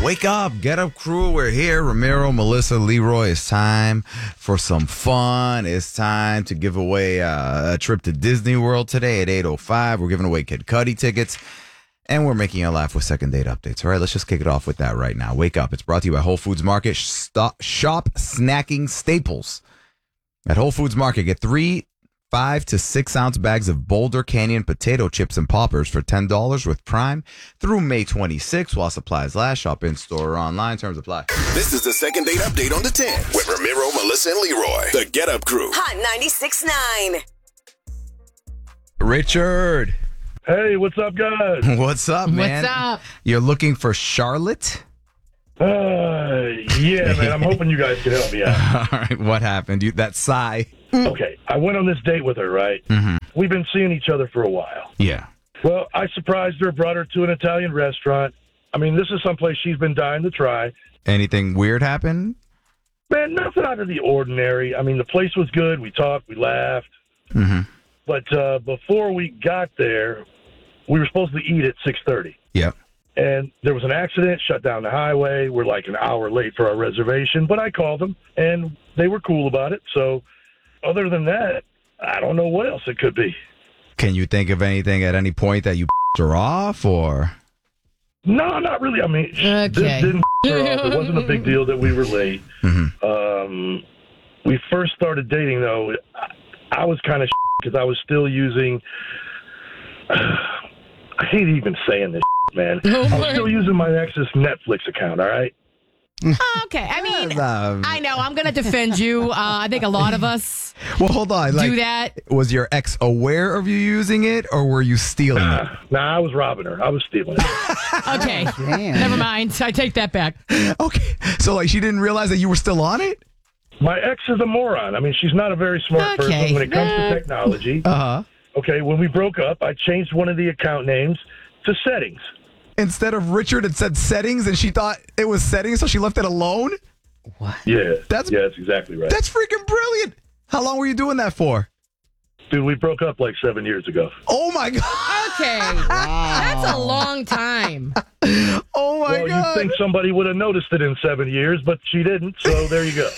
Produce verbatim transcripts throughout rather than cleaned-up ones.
Wake up, get up crew, we're here. Ramiro, Melissa, Leroy, it's time for some fun. It's time to give away uh, a trip to Disney World today at eight oh five. We're giving away Kid Cudi tickets, and we're making you laugh with second date updates. All right, let's just kick it off with that right now. Wake up. It's brought to you by Whole Foods Market. Stop, shop snacking staples. At Whole Foods Market, get three five to six ounce bags of Boulder Canyon potato chips and poppers for ten dollars with Prime through May twenty-sixth while supplies last. Shop in store or online. Terms apply. This is the second date update on the ten with Ramiro, Melissa, and Leroy. The Get Up Crew. Hot ninety-six point nine. Richard. Hey, what's up, guys? What's up, man? What's up? You're looking for Charlotte? Uh, yeah, man, I'm hoping you guys can help me out. All right, what happened? You, that sigh. Okay, I went on this date with her, right? Mm-hmm. We've been seeing each other for a while. Yeah. Well, I surprised her, brought her to an Italian restaurant. I mean, this is someplace she's been dying to try. Anything weird happen? Man, nothing out of the ordinary. I mean, the place was good. We talked, we laughed. Mm-hmm. But uh, before we got there, we were supposed to eat at six thirty. Yep. And there was an accident, shut down the highway. We're like an hour late for our reservation. But I called them, and they were cool about it. So other than that, I don't know what else it could be. Can you think of anything at any point that you her off, or? No, not really. I mean, Okay. this didn't her off. It wasn't a big deal that we were late. Mm-hmm. Um, we first started dating, though. I, I was kind of because I was still using. I hate even saying this, man. I was still using my ex's Netflix account. All right. Okay, I mean, Uh, I know I'm going to defend you. Uh, I think a lot of us well, hold on. Like, do that. was your ex aware of you using it, or were you stealing it? Nah, nah, I was robbing her. I was stealing it. Okay, never mind. I take that back. Okay, so like she didn't realize that you were still on it. My ex is a moron. I mean, she's not a very smart Okay. person when it comes Uh, to technology. Uh huh. Okay, when we broke up, I changed one of the account names to settings. Instead of Richard, it said settings, and she thought it was settings, so she left it alone. Yeah, That's- yeah, that's exactly right. That's freaking brilliant. How long were you doing that for? Dude, we broke up like seven years ago. Oh my god. Okay, that's a long time. Oh my well, god. you'd think somebody would have noticed it in seven years, but she didn't, so there you go.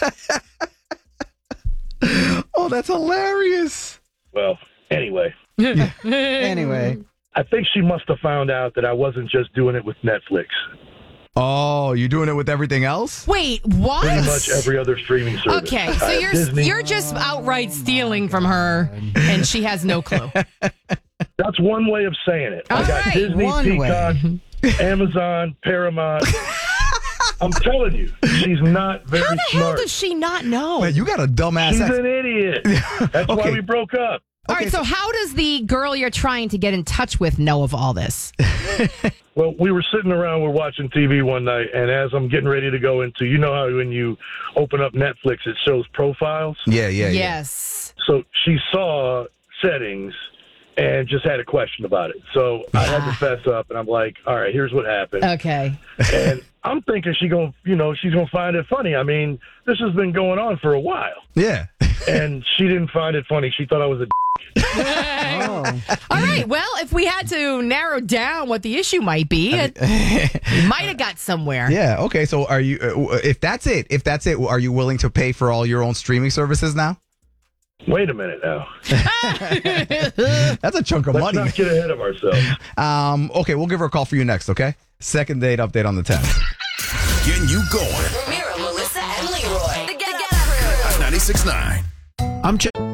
Oh, that's hilarious. Well, anyway, Anyway. I think she must have found out that I wasn't just doing it with Netflix. Oh, you're doing it with everything else? Wait, what? Pretty much every other streaming service. Okay, so I have you're Disney. you're just outright stealing from her, and she has no clue. That's one way of saying it. I All got right, Disney, one Peacock, Amazon, Paramount. I'm telling you, she's not very How the hell smart. does she not know? Man, you got a dumbass She's ex. an idiot. That's why Okay. we broke up. All right, so how does the girl you're trying to get in touch with know of all this? Well, we were sitting around, we're watching T V one night, and as I'm getting ready to go into, you know how when you open up Netflix, it shows profiles? Yeah, yeah, yeah. Yes. So she saw settings and just had a question about it. So I had to fess up, and I'm like, all right, here's what happened. Okay. And I'm thinking she gonna, you know, she's going to find it funny. I mean, this has been going on for a while. Yeah. And she didn't find it funny. She thought I was a Oh. All right. Well, if we had to narrow down what the issue might be, it might have got somewhere. Yeah. Okay. So, are you? Uh, if that's it, if that's it, are you willing to pay for all your own streaming services now? Wait a minute now. That's a chunk of Let's money. not get ahead of ourselves. Um. Okay, we'll give her a call for you next. Okay. Second date update on the tenth. Getting you going. Ramiro, Melissa, and Leroy. The Get Up Crew. ninety-six point nine. I'm. Ch-